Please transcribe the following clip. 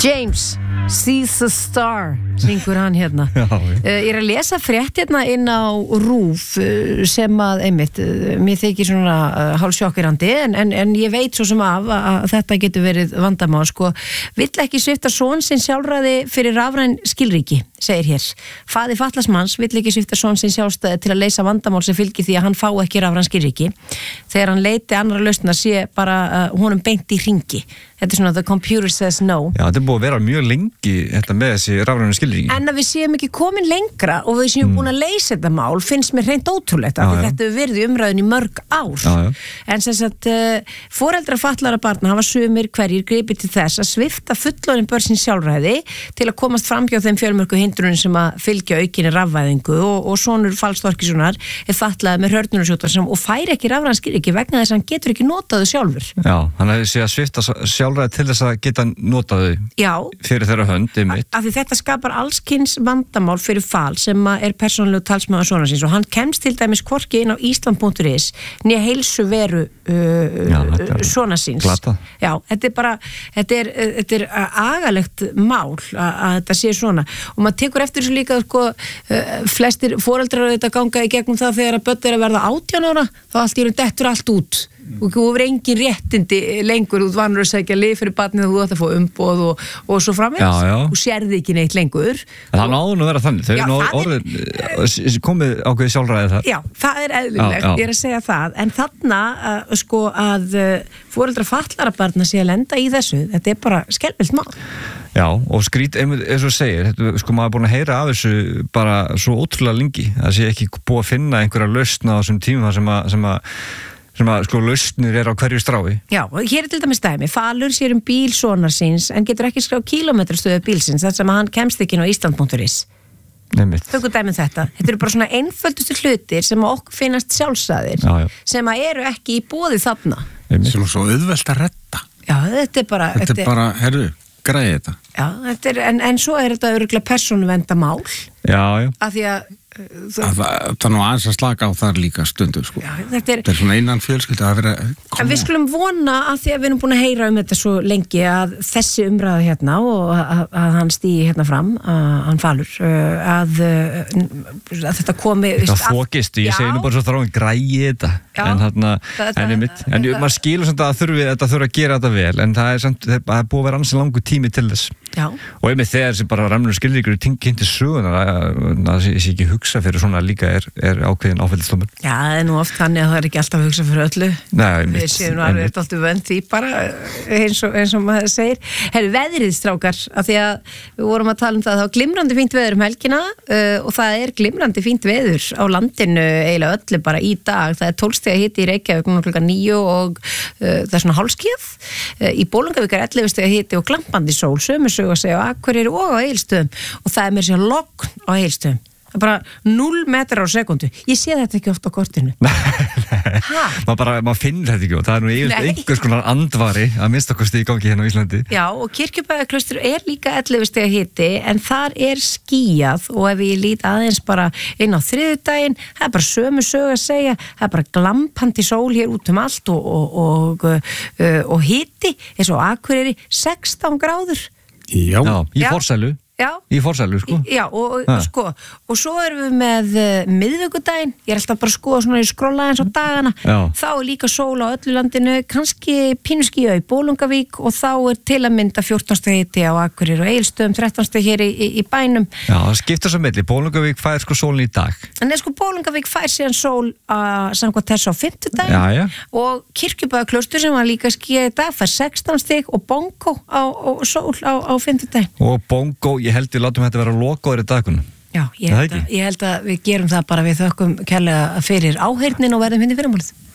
James sees a star, syngur hann hérna. Ég er að lesa frétt hérna inn á RÚV sem að einmitt, mér þykir svona hálfsjokkirandi en ég veit svo sem af að þetta getur verið vandamál, sko. Vill ekki svipta son sinn sjálfræði fyrir rafræn skilríki, segir hér. Faðir fatlaðs manns vill ekki svipta son sinn sjálfstæði til að leysa vandamál sem fylgir því að hann fá ekki rafræn skilríki. Þegar hann leiti annarra lausna sé bara honum beint í hringi. Þetta er svona the computer says no. Já, þetta er búið að vera mjög lengi þetta með þessi rafrænu skilríki. En að við séum ekki komin lengra og við séum búin að leysa þetta mál finnst mér hreint ótrúlegt af því þetta hefur verið í umræðunni í mörg ár. En sem sagt, foreldrar fatlaðra barna hafa sumir hverjir gripið til þess að svipta fullorðin börn sín sjálfræði til að komast fram hjá þeim fjölmörgu hindrunum sem að fylgja aukinni rafvæðingu og sonur Falls Þorkilssonar er fatlaður með hrörnunarsjúkdóm og fær ekki rafræn skilríki vegna þess að hann getur ekki notað þau sjálfur. Já, hann hefur séð að svipta sjálfræði til þess að geta notað þau fyrir þeirra hönd, af því þetta skapar allskyns vandamál fyrir Fall sem er persónulegu talsmaður sonar síns og hann kemst til dæmis hvorki inn á Ísland.is né heilsu veru sonar síns. Glata. Já, þetta er bara þetta er agalegt mál að þetta sé svona og maður tekur eftir þessu líka sko, flestir foreldrar þetta ganga í gegnum það þegar að börn er að verða 18 ára þá allt í raun dettur allt út og þú hefur engin réttindi lengur þú vanur að segja lyf fyrir barnið og þú ætti að fá umboð og svo framvegis og sérði ekki neitt lengur. Það náðun að vera þannig, þau eru orðið komið ákveðið sjálfræði þar. Já, það er eðlilegt, ég er að segja það en þarna sko að foreldrar fatlaðra barna sé að lenda í þessu, þetta er bara skelfilt mál. Já, og skrít, eins og segir, sko maður er búin að heyra af þessu bara svo ótrúlega lengi, það sé ekki búið að finna einhverja lausn á þessum tíma sem að sko lausnir er á hverju strái. Já, og hér er til dæmis dæmi, Falur sér bíl sonar síns en getur ekki skrá kílómetrastöðu bílsins þar sem hann kemst ekki inn á Ísland.is. Tökum dæmi þetta eru bara svona einföldustu hlutir sem að okkur finnast sjálfsagðir sem að eru ekki í boði þarna. Sem er svo auðvelt að redda. Já, þetta er bara herru, græði þetta. Já, þetta er, en svo er þetta örugglega persónuverndarmál. Já. Af því að það nú aðeins að slaka á þar líka stundu sko. Já, þetta er svona innan fjölskyldu að vera en við skulum vona að því að við erum búin að heyra þetta svo lengi að þessi umræða hérna og að hann stígi hérna fram að hann Falur að þetta komi það fókist, ég segi nú bara svo þráin græði þetta en maður skilur samt að þetta þurfi að gera þetta vel en það er búið að vera ansi langur tími til þess og einmitt þegar sem bara rafrænu skilríkir kynnti sögunar að sé ekki hugsa fyrir svona líka er ákveðin áfældistómur. Já, það er nú oft þannig að það er ekki alltaf að hugsa fyrir öllu. Við séum nú alveg alltaf vönd því bara eins og maður segir. Herru, veðrið strákar, af því að við vorum að tala um það glimrandi fínt veður helgina og það er glimrandi fínt veður á landinu eiginlega öllu bara í dag. Það er 12 stiga hiti í Reykjavík klukkan 9 og það er svona hálfskíð. Í Bolungarvík er 11 stiga hiti og glampandi sól, sömu sögu að segja á Akureyri og á Egilsstöðum og það er meira sér logn á Egilsstöðum. Það er bara 0 metrar á sekundu. Ég sé þetta ekki oft á kortinu. maður finnir þetta ekki og það er nú einhvers konar andvari að minnstakosti í gangi hérna á Íslandi. Já, og Kirkjubæjarklaustur er líka 11 stiga hiti en þar er skýjað og ef ég lít aðeins bara inn á þriðjudaginn, það er bara sömu sögu að segja, það er bara glampandi sól hér út um allt og hiti eins og Akureyri 16 gráður. Já, í Forsælu. Í Forsælu, sko. Já, og svo erum við með miðvikudaginn, ég er alltaf bara að skoða svona í skrolla eins á dagana, þá er líka sól á öllu landinu, kannski pínuskýja í Bolungarvík og þá er til að mynda 14 stiga hiti á Akureyri og Egilsstöðum, 13 stiga hér í bænum. Já, það skiptir svo milli, Bolungarvík fær sko sólin í dag. En sko Bolungarvík fær síðan sól samkvæmt þessu á 5. og Kirkjubæjarklaustur sem var líka skýja í dag fær 16 stig og Bongo á sól á 5. Og Bongo, ég held við látum þetta vera lokaður í dagunum. Já, ég held að við gerum það bara við þökkum kærlega fyrir áheyrnin og verðum hindi fyrirmálið.